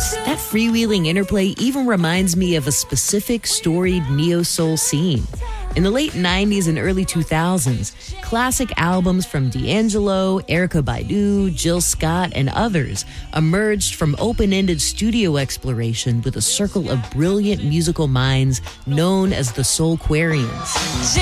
That freewheeling interplay even reminds me of a specific storied neo-soul scene. In the late 90s and early 2000s, classic albums from D'Angelo, Erykah Badu, Jill Scott, and others emerged from open-ended studio exploration with a circle of brilliant musical minds known as the Soulquarians.